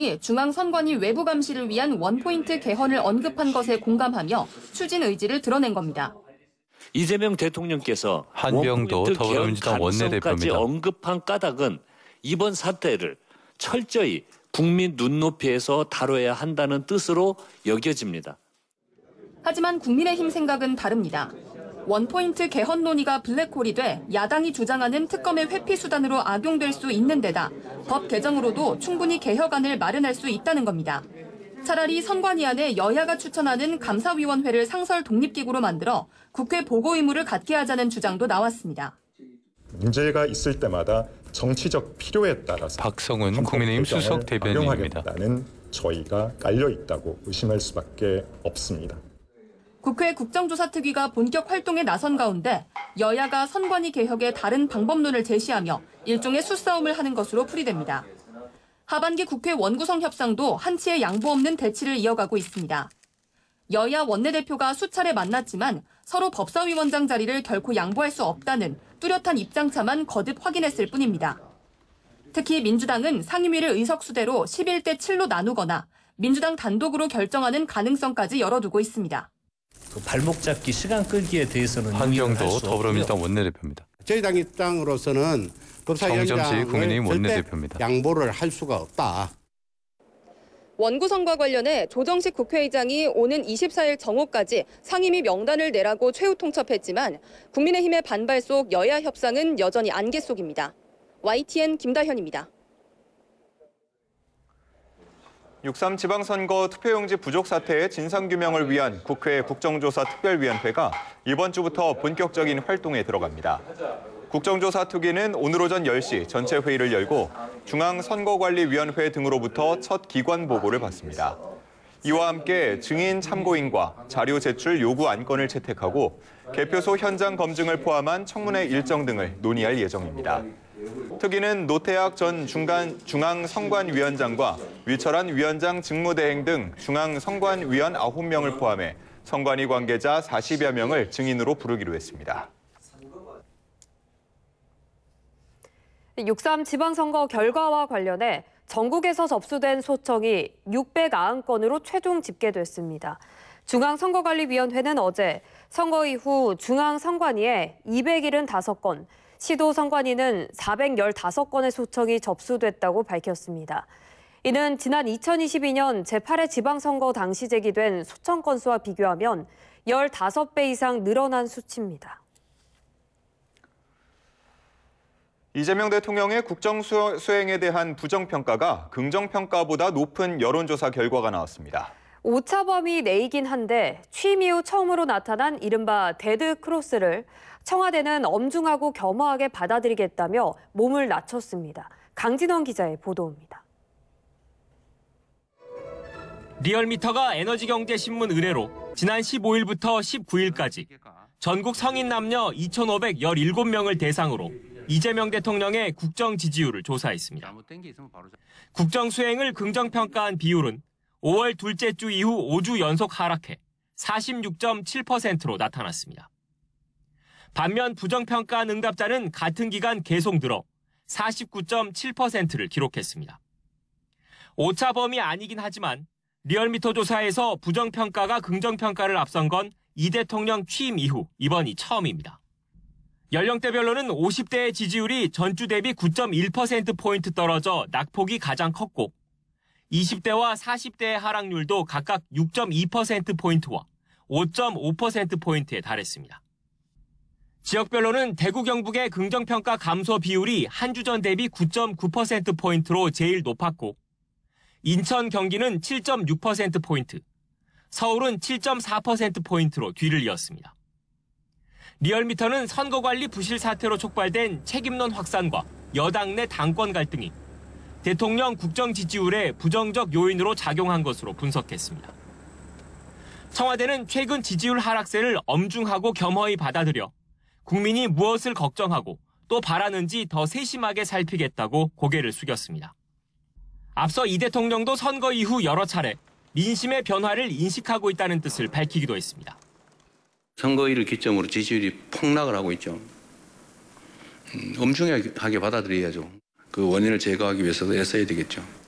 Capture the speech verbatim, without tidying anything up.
중앙선관위 외부 감시를 위한 원포인트 개헌을 언급한 것에 공감하며 추진 의지를 드러낸 겁니다. 이재명 대통령께서 한병도 더불어민주당 원내대표입니다. 언급한 까닭은 이번 사태를 철저히 국민 눈높이에서 다뤄야 한다는 뜻으로 여겨집니다. 하지만 국민의힘 생각은 다릅니다. 원포인트 개헌 논의가 블랙홀이 돼 야당이 주장하는 특검의 회피 수단으로 악용될 수 있는 데다 법 개정으로도 충분히 개혁안을 마련할 수 있다는 겁니다. 차라리 선관위 안에 여야가 추천하는 감사위원회를 상설 독립기구로 만들어 국회 보고 의무를 갖게 하자는 주장도 나왔습니다. 문제가 있을 때마다 정치적 필요에 따라서 박성훈 국민의힘 수석 대변인입니다. 악용하겠다는 저희가 깔려 있다고 의심할 수밖에 없습니다. 국회 국정조사특위가 본격 활동에 나선 가운데 여야가 선관위 개혁의 다른 방법론을 제시하며 일종의 수싸움을 하는 것으로 풀이됩니다. 하반기 국회 원구성 협상도 한치의 양보 없는 대치를 이어가고 있습니다. 여야 원내대표가 수차례 만났지만 서로 법사위원장 자리를 결코 양보할 수 없다는 뚜렷한 입장차만 거듭 확인했을 뿐입니다. 특히 민주당은 상임위를 의석수대로 십일 대 칠로 나누거나 민주당 단독으로 결정하는 가능성까지 열어두고 있습니다. 그 발목 잡기, 시간 끌기에 대해서는 한병도 더불어민주당 원내대표입니다. 저희 당 입장으로서는 법사위원장을 국민의힘 절대 원내대표입니다. 양보를 할 수가 없다. 원구성과 관련해 조정식 국회의장이 오는 이십사일 정오까지 상임위 명단을 내라고 최후 통첩했지만 국민의힘의 반발 속 여야 협상은 여전히 안개 속입니다. 와이티엔 김다현입니다. 육삼 지방선거 투표용지 부족 사태의 진상규명을 위한 국회 국정조사특별위원회가 이번 주부터 본격적인 활동에 들어갑니다. 국정조사특위는 오늘 오전 열 시 전체 회의를 열고 중앙선거관리위원회 등으로부터 첫 기관 보고를 받습니다. 이와 함께 증인 참고인과 자료 제출 요구 안건을 채택하고 개표소 현장 검증을 포함한 청문회 일정 등을 논의할 예정입니다. 특위는 노태학 전 중간 중앙선관위원장과 위철한 위원장 직무대행 등 중앙선관위원 아홉 명을 포함해 선관위 관계자 사십여 명을 증인으로 부르기로 했습니다. 육삼 지방선거 결과와 관련해 전국에서 접수된 소청이 육백구십 건으로 최종 집계됐습니다. 중앙선거관리위원회는 어제 선거 이후 중앙선관위에 이백칠십오 건, 시도선관위는 사백십오 건의 소청이 접수됐다고 밝혔습니다. 이는 지난 이천이십이 년 제팔 회 지방선거 당시 제기된 소청 건수와 비교하면 십오 배 이상 늘어난 수치입니다. 이재명 대통령의 국정수행에 대한 부정평가가 긍정평가보다 높은 여론조사 결과가 나왔습니다. 오차범위 내이긴 한데 취임 이후 처음으로 나타난 이른바 데드크로스를 청와대는 엄중하고 겸허하게 받아들이겠다며 몸을 낮췄습니다. 강진원 기자의 보도입니다. 리얼미터가 에너지경제신문 의뢰로 지난 십오일부터 십구일까지 전국 성인 남녀 이천오백십칠 명을 대상으로 이재명 대통령의 국정 지지율을 조사했습니다. 국정 수행을 긍정평가한 비율은 오월 둘째 주 이후 오 주 연속 하락해 사십육 점 칠 퍼센트로 나타났습니다. 반면 부정평가한 응답자는 같은 기간 계속 늘어 사십구 점 칠 퍼센트를 기록했습니다. 오차 범위 아니긴 하지만 리얼미터 조사에서 부정평가가 긍정평가를 앞선 건 이 대통령 취임 이후 이번이 처음입니다. 연령대별로는 오십 대의 지지율이 전주 대비 구 점 일 퍼센트포인트 떨어져 낙폭이 가장 컸고 이십 대와 사십 대의 하락률도 각각 육 점 이 퍼센트포인트와 오 점 오 퍼센트포인트에 달했습니다. 지역별로는 대구 경북의 긍정평가 감소 비율이 한 주 전 대비 구 점 구 퍼센트포인트로 제일 높았고 인천, 경기는 칠 점 육 퍼센트포인트, 서울은 칠 점 사 퍼센트포인트로 뒤를 이었습니다. 리얼미터는 선거관리 부실 사태로 촉발된 책임론 확산과 여당 내 당권 갈등이 대통령 국정 지지율에 부정적 요인으로 작용한 것으로 분석했습니다. 청와대는 최근 지지율 하락세를 엄중하고 겸허히 받아들여 국민이 무엇을 걱정하고 또 바라는지 더 세심하게 살피겠다고 고개를 숙였습니다. 앞서 이 대통령도 선거 이후 여러 차례 민심의 변화를 인식하고 있다는 뜻을 밝히기도 했습니다. 선거일을 기점으로 지지율이 폭락을 하고 있죠. 음, 엄중하게 받아들여야죠. 그 원인을 제거하기 위해서도 애써야 되겠죠.